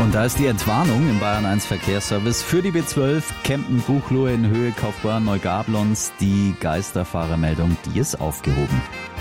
Und da ist die Entwarnung im Bayern 1 Verkehrsservice für die B12 Kempten-Buchloe in Höhe Kaufbeuren-Neugablons. Die Geisterfahrermeldung, die ist aufgehoben.